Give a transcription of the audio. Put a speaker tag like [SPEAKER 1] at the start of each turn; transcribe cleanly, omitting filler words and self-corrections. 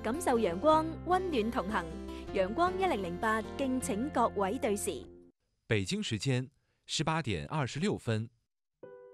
[SPEAKER 1] 感受陽光，温暖同行。陽光1008，敬請各位對時。
[SPEAKER 2] 北京時間18點26分。